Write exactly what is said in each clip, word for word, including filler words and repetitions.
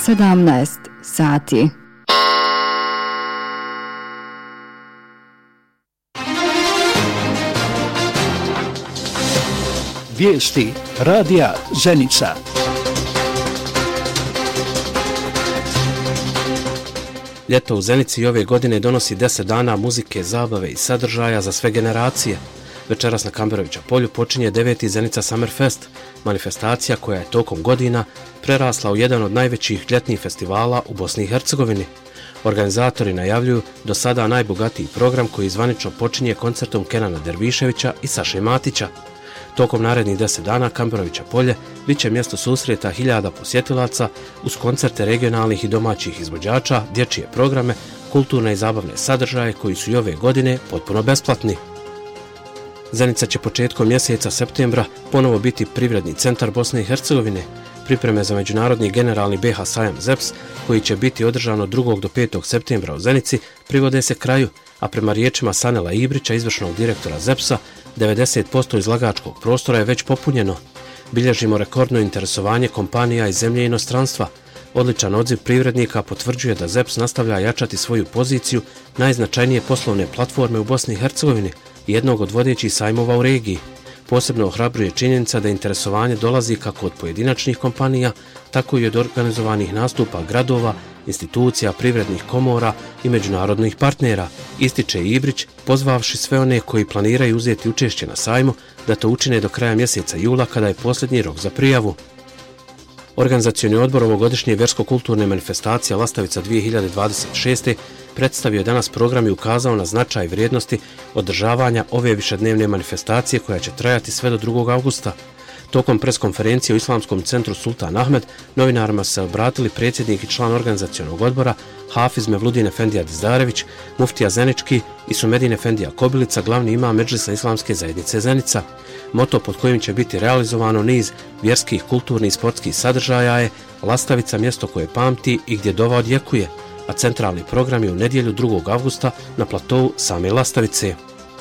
sedamnaest sati. Vijesti radija Zenica. Ljeto u Zenici ove godine donosi deset dana muzike, zabave i sadržaja za sve generacije. Večeras na Kamberovića polju počinje deveti Zenica Summer Fest, manifestacija koja je tokom godina prerasla u jedan od najvećih ljetnih festivala u Bosni i Hercegovini. Organizatori najavljuju do sada najbogatiji program koji zvanično počinje koncertom Kenana Derviševića i Saše Matića. Tokom narednih deset dana Kamberovića polje bit će mjesto susreta hiljada posjetilaca uz koncerte regionalnih i domaćih izvođača, dječje programe, kulturne i zabavne sadržaje koji su i ove godine potpuno besplatni. Zenica će početkom mjeseca septembra ponovo biti privredni centar Bosne i Hercegovine. Pripreme za međunarodni generalni B H sajam Z E P S, koji će biti održan od drugog do petog septembra u Zenici, privode se kraju, a prema riječima Sanela Ibrića, izvršnog direktora Z E P S-a, devedeset posto izlagačkog prostora je već popunjeno. Bilježimo rekordno interesovanje kompanija iz zemlje i inostranstva. Odličan odziv privrednika potvrđuje da Z E P S nastavlja jačati svoju poziciju najznačajnije poslovne platforme u Bosni i Hercegovini i jednog od vodećih sajmova u regiji. Posebno ohrabruje činjenica da interesovanje dolazi kako od pojedinačnih kompanija, tako i od organizovanih nastupa gradova, institucija, privrednih komora i međunarodnih partnera, ističe Ibrić, pozvavši sve one koji planiraju uzeti učešće na sajmu da to učine do kraja mjeseca jula kada je posljednji rok za prijavu. Organizacioni odbor ovogodišnje vjersko-kulturne manifestacije Lastavica dvije hiljade dvadeset šeste. predstavio je danas program i ukazao na značaj vrijednosti održavanja ove višednevne manifestacije koja će trajati sve do drugog avgusta. Tokom preskonferencije u Islamskom centru Sultan Ahmed novinarima se obratili predsjednik i član organizacionog odbora Hafiz Mevludin Efendija Dizdarević, muftija Zenički i Sumedin Efendija Kobilica, glavni imam Medžlisa Islamske zajednice Zenica. Moto pod kojim će biti realizovano niz vjerskih, kulturnih i sportskih sadržaja je Lastavica, mjesto koje pamti i gdje dova odjekuje, a centralni program je u nedjelju drugog avgusta na platovu same Lastavice.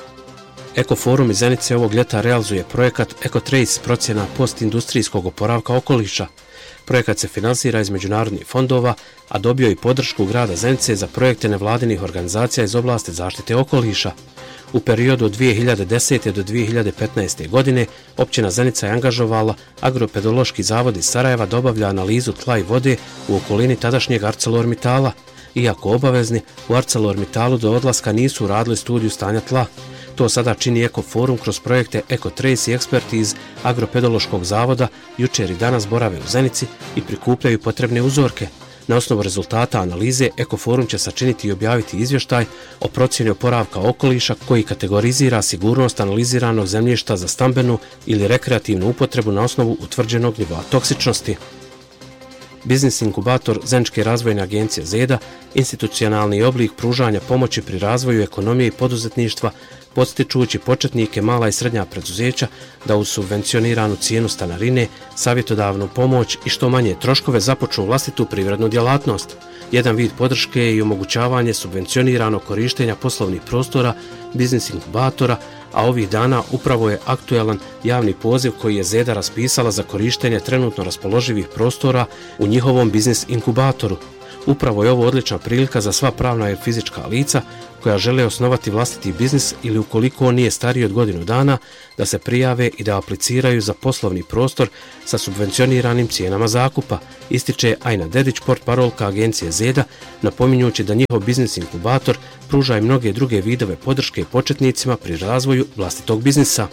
Ekoforum iz Zenice ovog ljeta realizuje projekat EcoTrace, procjena postindustrijskog oporavka okoliša. Projekat se finansira iz međunarodnih fondova, a dobio i podršku grada Zenice za projekte nevladinih organizacija iz oblasti zaštite okoliša. U periodu od dvije hiljade desete do dvije hiljade petnaeste. godine općina Zenica je angažovala Agropedološki zavod iz Sarajeva da obavlja analizu tla i vode u okolini tadašnjeg ArcelorMittala. Iako obavezni, u ArcelorMittalu do odlaska nisu uradili studiju stanja tla. To sada čini Ekoforum kroz projekte EcoTrace i eksperti iz Agropedološkog zavoda jučer i danas borave u Zenici i prikupljaju potrebne uzorke. Na osnovu rezultata analize Ekoforum će sačiniti i objaviti izvještaj o procjeni oporavka okoliša koji kategorizira sigurnost analiziranog zemljišta za stambenu ili rekreativnu upotrebu na osnovu utvrđenog nivoa toksičnosti. Biznis inkubator Zeničke razvojne agencije ZEDA, institucionalni oblik pružanja pomoći pri razvoju ekonomije i poduzetništva, podstičujući početnike, mala i srednja preduzeća da uz subvencioniranu cijenu stanarine, savjetodavnu pomoć i što manje troškove započnu vlastitu privrednu djelatnost. Jedan vid podrške je i omogućavanje subvencioniranog korištenja poslovnih prostora biznis inkubatora, a ovih dana upravo je aktuelan javni poziv koji je ZEDA raspisala za korištenje trenutno raspoloživih prostora u njihovom biznis inkubatoru. Upravo je ovo odlična prilika za sva pravna i fizička lica koja žele osnovati vlastiti biznis ili ukoliko on nije stariji od godinu dana da se prijave i da apliciraju za poslovni prostor sa subvencioniranim cijenama zakupa, ističe Ajna Dedić, portparolka agencije ZEDA, napominjući da njihov biznis inkubator pruža i mnoge druge vidove podrške početnicima pri razvoju vlastitog biznisa.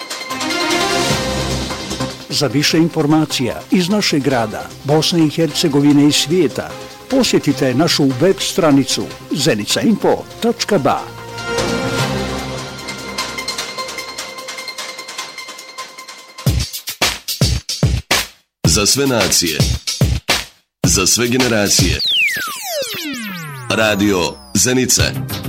Za više informacija iz našeg grada, Bosne i Hercegovine i svijeta, posjetite našu web stranicu zenica info točka ba. Za sve nacije, za sve generacije. Radio Zenica.